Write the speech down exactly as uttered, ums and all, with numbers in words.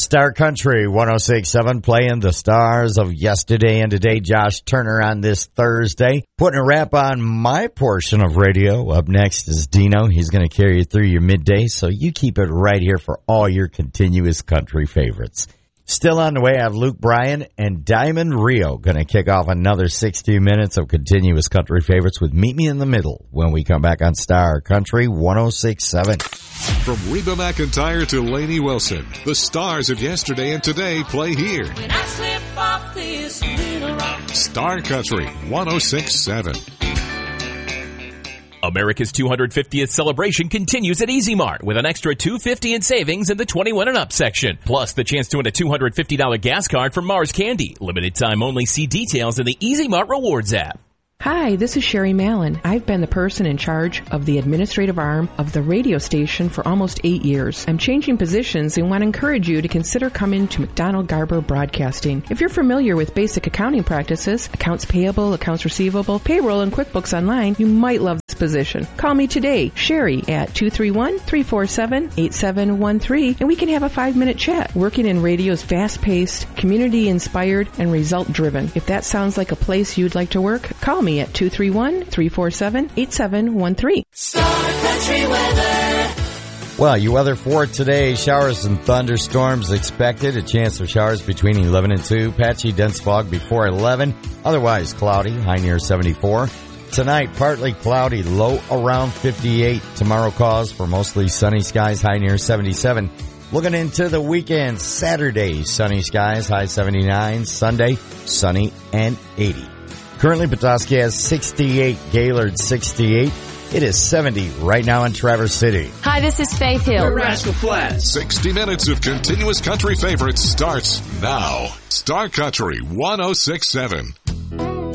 Star Country one oh six point seven, playing the stars of yesterday and today. Josh Turner on this Thursday. Putting a wrap on my portion of radio. Up next is Dino. He's going to carry you through your midday, so you keep it right here for all your continuous country favorites. Still on the way, I have Luke Bryan and Diamond Rio going to kick off another sixty minutes of continuous country favorites with Meet Me in the Middle when we come back on Star Country one oh six point seven. From Reba McEntire to Lainey Wilson, the stars of yesterday and today play here. When I slip off this little rock. Star Country one oh six point seven. America's two hundred fiftieth celebration continues at Easy Mart with an extra two hundred fifty dollars in savings in the twenty-one and up section. Plus the chance to win a two hundred fifty dollars gas card from Mars Candy. Limited time only. See details in the Easy Mart Rewards app. Hi, this is Sherry Mallon. I've been the person in charge of the administrative arm of the radio station for almost eight years. I'm changing positions and want to encourage you to consider coming to McDonald Garber Broadcasting. If you're familiar with basic accounting practices, accounts payable, accounts receivable, payroll, and QuickBooks Online, you might love this position. Call me today, Sherry, at two three one, three four seven, eight seven one three, and we can have a five-minute chat. Working in radio is fast-paced, community-inspired, and result-driven. If that sounds like a place you'd like to work, call me at two three one, three four seven, eight seven one three. Star Country weather. Well, your weather for today, showers and thunderstorms expected. A chance of showers between eleven and two. Patchy dense fog before eleven. Otherwise cloudy, high near seventy-four. Tonight, partly cloudy, low around fifty-eight. Tomorrow calls for mostly sunny skies, high near seventy-seven. Looking into the weekend, Saturday, sunny skies, high seventy-nine. Sunday, sunny and eighty. Currently, Petoskey has sixty-eight, Gaylord sixty-eight. It is seventy right now in Traverse City. Hi, this is Faith Hill. Rascal Flats. sixty minutes of continuous country favorites starts now. Star Country one oh six point seven.